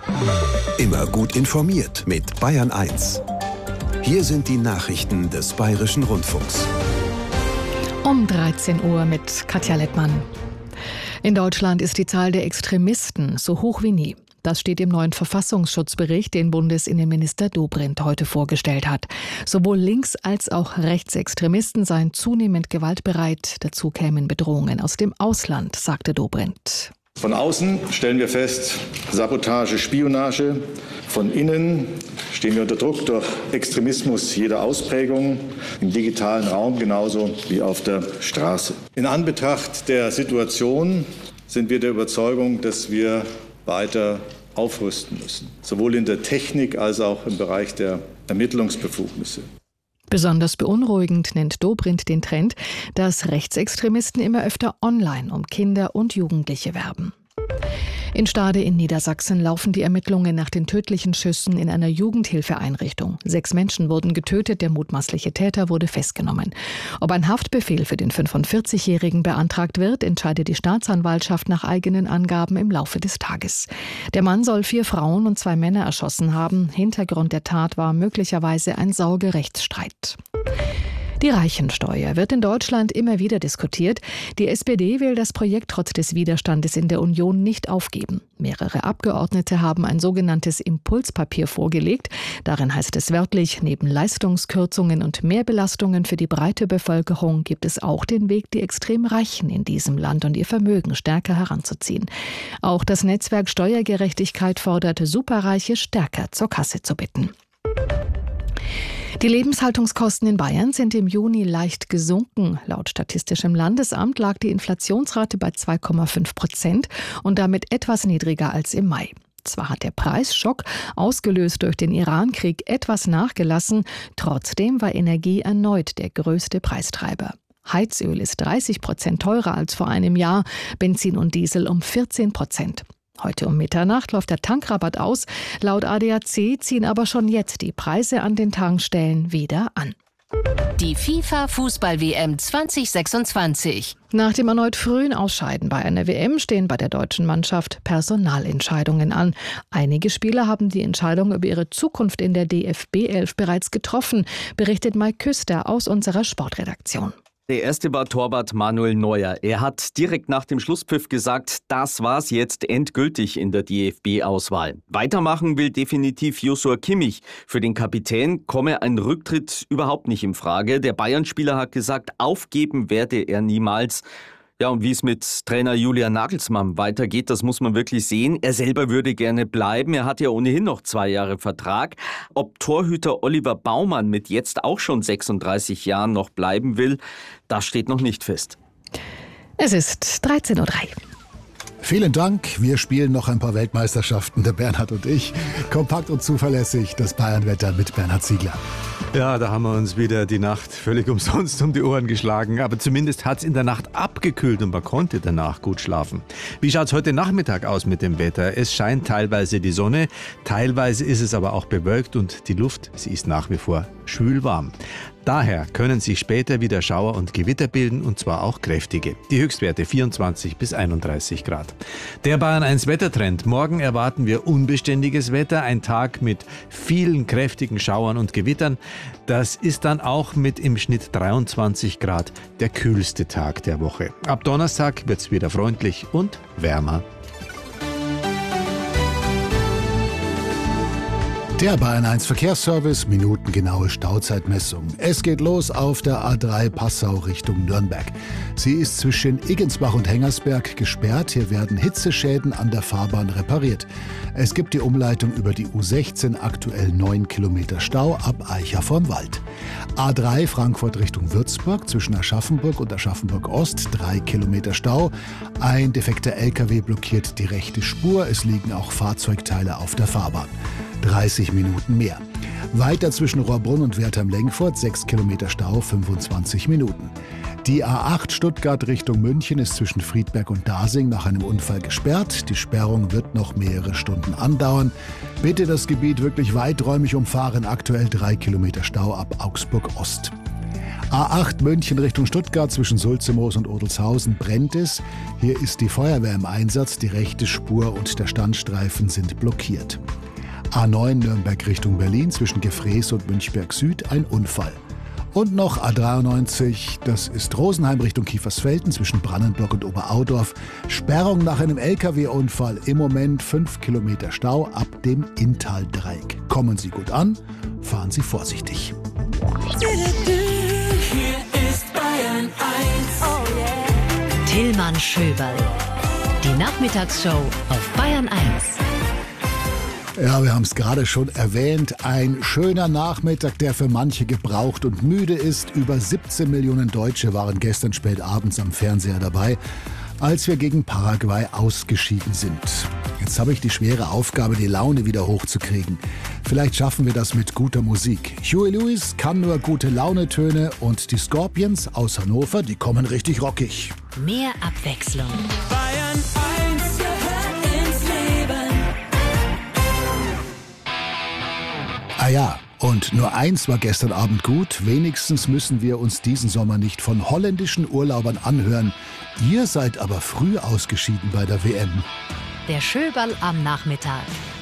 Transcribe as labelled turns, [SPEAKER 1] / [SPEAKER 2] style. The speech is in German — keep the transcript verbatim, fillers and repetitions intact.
[SPEAKER 1] Immer gut informiert mit Bayern eins. Hier sind die Nachrichten des Bayerischen Rundfunks.
[SPEAKER 2] Um dreizehn Uhr mit Katja Lettmann. In Deutschland ist die Zahl der Extremisten so hoch wie nie. Das steht im neuen Verfassungsschutzbericht, den Bundesinnenminister Dobrindt heute vorgestellt hat. Sowohl Links- als auch Rechtsextremisten seien zunehmend gewaltbereit. Dazu kämen Bedrohungen aus dem Ausland, sagte Dobrindt.
[SPEAKER 3] Von außen stellen wir fest, Sabotage, Spionage. Von innen stehen wir unter Druck durch Extremismus jeder Ausprägung, im digitalen Raum genauso wie auf der Straße. In Anbetracht der Situation sind wir der Überzeugung, dass wir weiter aufrüsten müssen, sowohl in der Technik als auch im Bereich der Ermittlungsbefugnisse.
[SPEAKER 2] Besonders beunruhigend nennt Dobrindt den Trend, dass Rechtsextremisten immer öfter online um Kinder und Jugendliche werben. In Stade in Niedersachsen laufen die Ermittlungen nach den tödlichen Schüssen in einer Jugendhilfeeinrichtung. Sechs Menschen wurden getötet, der mutmaßliche Täter wurde festgenommen. Ob ein Haftbefehl für den fünfundvierzigjährigen beantragt wird, entscheidet die Staatsanwaltschaft nach eigenen Angaben im Laufe des Tages. Der Mann soll vier Frauen und zwei Männer erschossen haben. Hintergrund der Tat war möglicherweise ein Sorgerechtsstreit. Die Reichensteuer wird in Deutschland immer wieder diskutiert. Die S P D will das Projekt trotz des Widerstandes in der Union nicht aufgeben. Mehrere Abgeordnete haben ein sogenanntes Impulspapier vorgelegt. Darin heißt es wörtlich, neben Leistungskürzungen und Mehrbelastungen für die breite Bevölkerung gibt es auch den Weg, die extrem Reichen in diesem Land und ihr Vermögen stärker heranzuziehen. Auch das Netzwerk Steuergerechtigkeit fordert, Superreiche stärker zur Kasse zu bitten. Die Lebenshaltungskosten in Bayern sind im Juni leicht gesunken. Laut Statistischem Landesamt lag die Inflationsrate bei zwei Komma fünf Prozent und damit etwas niedriger als im Mai. Zwar hat der Preisschock, ausgelöst durch den Iran-Krieg, etwas nachgelassen, trotzdem war Energie erneut der größte Preistreiber. Heizöl ist dreißig Prozent teurer als vor einem Jahr, Benzin und Diesel um vierzehn Prozent. Heute um Mitternacht läuft der Tankrabatt aus. Laut A D A C ziehen aber schon jetzt die Preise an den Tankstellen wieder an.
[SPEAKER 4] Die FIFA-Fußball-W M zwanzig sechsundzwanzig.
[SPEAKER 2] Nach dem erneut frühen Ausscheiden bei einer W M stehen bei der deutschen Mannschaft Personalentscheidungen an. Einige Spieler haben die Entscheidung über ihre Zukunft in der D F B elf bereits getroffen, berichtet Mike Küster aus unserer Sportredaktion.
[SPEAKER 5] Der erste war Torwart Manuel Neuer. Er hat direkt nach dem Schlusspfiff gesagt, das war's jetzt endgültig in der D F B-Auswahl. Weitermachen will definitiv Joshua Kimmich. Für den Kapitän komme ein Rücktritt überhaupt nicht in Frage. Der Bayern-Spieler hat gesagt, aufgeben werde er niemals. Ja, und wie es mit Trainer Julian Nagelsmann weitergeht, das muss man wirklich sehen. Er selber würde gerne bleiben. Er hat ja ohnehin noch zwei Jahre Vertrag. Ob Torhüter Oliver Baumann mit jetzt auch schon sechsunddreißig Jahren noch bleiben will, das steht noch nicht fest.
[SPEAKER 2] Es ist dreizehn Uhr drei.
[SPEAKER 6] Vielen Dank. Wir spielen noch ein paar Weltmeisterschaften, der Bernhard und ich. Kompakt und zuverlässig, das Bayernwetter mit Bernhard Ziegler.
[SPEAKER 7] Ja, da haben wir uns wieder die Nacht völlig umsonst um die Ohren geschlagen. Aber zumindest hat es in der Nacht abgekühlt und man konnte danach gut schlafen. Wie schaut es heute Nachmittag aus mit dem Wetter? Es scheint teilweise die Sonne, teilweise ist es aber auch bewölkt und die Luft, sie ist nach wie vor schwülwarm. Daher können sich später wieder Schauer und Gewitter bilden, und zwar auch kräftige. Die Höchstwerte vierundzwanzig bis einunddreißig Grad. Der Bayern eins Wettertrend. Morgen erwarten wir unbeständiges Wetter, ein Tag mit vielen kräftigen Schauern und Gewittern. Das ist dann auch mit im Schnitt dreiundzwanzig Grad der kühlste Tag der Woche. Ab Donnerstag wird es wieder freundlich und wärmer.
[SPEAKER 6] Der Bayern eins Verkehrsservice, minutengenaue Stauzeitmessung. Es geht los auf der A drei Passau Richtung Nürnberg. Sie ist zwischen Iggensbach und Hengersberg gesperrt. Hier werden Hitzeschäden an der Fahrbahn repariert. Es gibt die Umleitung über die U sechzehn, aktuell neun Kilometer Stau ab Eicher vorm Wald. A drei Frankfurt Richtung Würzburg, zwischen Aschaffenburg und Aschaffenburg Ost, drei Kilometer Stau. Ein defekter L K W blockiert die rechte Spur. Es liegen auch Fahrzeugteile auf der Fahrbahn. dreißig Minuten mehr. Weiter zwischen Rohrbrunn und Wertheim-Lengfurt, sechs Kilometer Stau, fünfundzwanzig Minuten. Die A acht Stuttgart Richtung München ist zwischen Friedberg und Dasing nach einem Unfall gesperrt. Die Sperrung wird noch mehrere Stunden andauern. Bitte das Gebiet wirklich weiträumig umfahren, aktuell drei Kilometer Stau ab Augsburg Ost. A acht München Richtung Stuttgart zwischen Sulzemoos und Odelshausen brennt es. Hier ist die Feuerwehr im Einsatz. Die rechte Spur und der Standstreifen sind blockiert. A neun Nürnberg Richtung Berlin zwischen Gefrees und Münchberg Süd ein Unfall. Und noch A dreiundneunzig, das ist Rosenheim Richtung Kiefersfelden zwischen Brannenblock und Oberaudorf. Sperrung nach einem L K W-Unfall. Im Moment fünf Kilometer Stau ab dem Inntaldreieck. Kommen Sie gut an, fahren Sie vorsichtig.
[SPEAKER 8] Hier ist Bayern eins. Oh yeah.
[SPEAKER 4] Tillmann Schöberl. Die Nachmittagsshow auf Bayern eins.
[SPEAKER 6] Ja, wir haben es gerade schon erwähnt. Ein schöner Nachmittag, der für manche gebraucht und müde ist. Über siebzehn Millionen Deutsche waren gestern spät abends am Fernseher dabei, als wir gegen Paraguay ausgeschieden sind. Jetzt habe ich die schwere Aufgabe, die Laune wieder hochzukriegen. Vielleicht schaffen wir das mit guter Musik. Huey Lewis kann nur gute Launetöne und die Scorpions aus Hannover, die kommen richtig rockig.
[SPEAKER 4] Mehr Abwechslung.
[SPEAKER 8] Bayern eins gehört ins Leben.
[SPEAKER 6] Ah ja, und nur eins war gestern Abend gut. Wenigstens müssen wir uns diesen Sommer nicht von holländischen Urlaubern anhören. Ihr seid aber früh ausgeschieden bei der W M.
[SPEAKER 4] Der Schöberl am Nachmittag.